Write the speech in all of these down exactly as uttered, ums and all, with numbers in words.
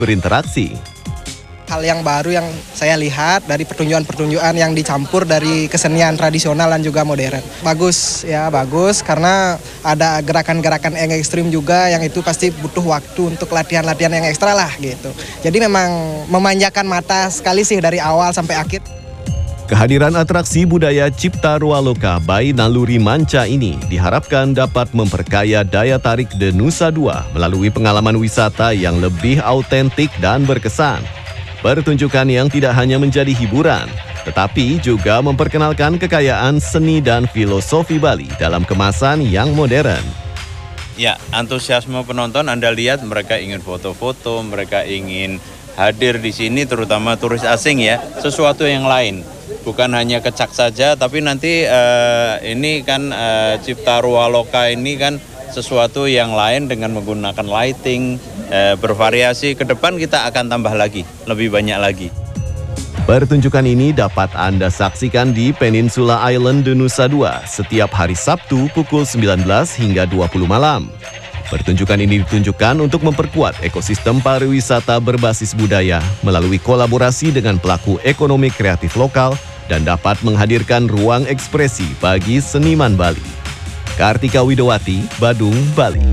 berinteraksi. Hal yang baru yang saya lihat dari pertunjukan-pertunjukan yang dicampur dari kesenian tradisional dan juga modern. Bagus ya, bagus karena ada gerakan-gerakan yang ekstrim juga yang itu pasti butuh waktu untuk latihan-latihan yang ekstra lah gitu. Jadi memang memanjakan mata sekali sih dari awal sampai akhir. Kehadiran atraksi budaya Cipta Rualoka by Naluri Manca ini diharapkan dapat memperkaya daya tarik The Nusa Dua melalui pengalaman wisata yang lebih autentik dan berkesan. Pertunjukan yang tidak hanya menjadi hiburan, tetapi juga memperkenalkan kekayaan seni dan filosofi Bali dalam kemasan yang modern. Ya, antusiasme penonton Anda lihat mereka ingin foto-foto, mereka ingin hadir di sini terutama turis asing ya, sesuatu yang lain. Bukan hanya kecak saja, tapi nanti uh, ini kan uh, Cipta Rualoka ini kan sesuatu yang lain dengan menggunakan lighting, uh, bervariasi. Ke depan kita akan tambah lagi, lebih banyak lagi. Pertunjukan ini dapat Anda saksikan di Peninsula Island The Nusa Dua setiap hari Sabtu pukul sembilan belas hingga dua puluh malam. Pertunjukan ini ditunjukkan untuk memperkuat ekosistem pariwisata berbasis budaya melalui kolaborasi dengan pelaku ekonomi kreatif lokal dan dapat menghadirkan ruang ekspresi bagi seniman Bali. Kartika Widowati, Badung, Bali.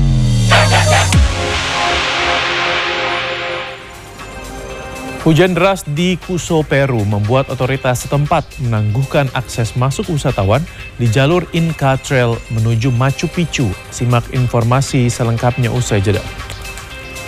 Hujan deras di Kuso, Peru membuat otoritas setempat menangguhkan akses masuk wisatawan di jalur Inca Trail menuju Machu Picchu. Simak informasi selengkapnya usai jeda.